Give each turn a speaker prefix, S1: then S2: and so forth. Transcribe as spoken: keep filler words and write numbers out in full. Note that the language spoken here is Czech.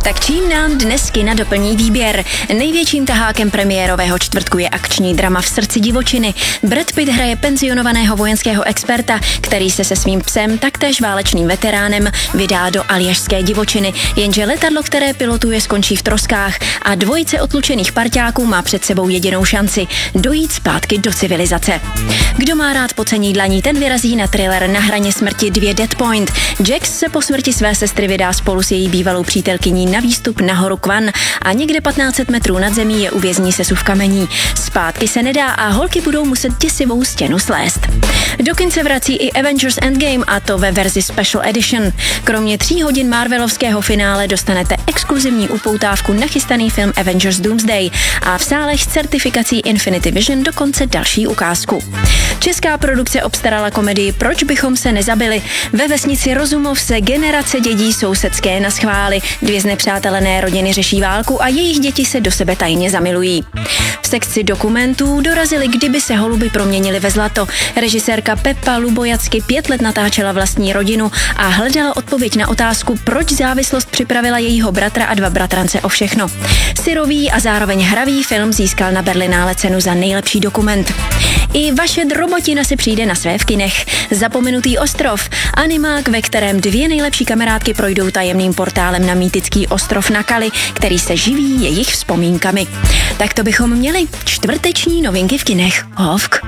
S1: Tak čím nám dnes kina doplní výběr? Největším tahákem premiérového čtvrtku je akční drama V srdci divočiny. Brad Pitt hraje penzionovaného vojenského experta, který se se svým psem, taktéž válečným veteránem, vydá do aljašské divočiny, jenže letadlo, které pilotuje, skončí v troskách a dvojice otlučených parťáků má před sebou jedinou šanci dojít zpátky do civilizace. Kdo má rád pocení dlaní, ten vyrazí na thriller Na hraně smrti dvě Dead Point. Jax se po smrti své sestry vydá spolu s její bývalou přítelkyní na výstup na horu Kwan a někde patnáct set metrů nad zemí je uvězní sesuv kamení. Zpátky se nedá a holky budou muset děsivou stěnu slézt. Do kin se vrací i Avengers Endgame, a to ve verzi Special Edition. Kromě tří hodin marvelovského finále dostanete exkluzivní upoutávku na chystaný film Avengers Doomsday a v sálech s certifikací Infinity Vision dokonce další ukázku. Česká produkce obstarala komedii Proč bychom se nezabili. Ve vesnici Rozumov se generace dědí sousedské naschvály. Dvě znepřátelené rodiny řeší válku a jejich děti se do sebe tajně zamilují. V sekci dokumentů dorazili Kdyby se holuby proměnily ve zlato. Režisérka Pepa Lubojacky pět let natáčela vlastní rodinu a hledala odpověď na otázku, proč závislost připravila jejího bratra a dva bratrance o všechno. Syrový a zároveň hravý film získal na Berlinále cenu za nejlepší dokument. I Vaše drobotina si přijde na své v kinech. Zapomenutý ostrov, animák, ve kterém dvě nejlepší kamarádky projdou tajemným portálem na mýtický ostrov na Kali, který se živí jejich vzpomínkami. Tak to bychom měli čtvrteční novinky v kinech. Hovk.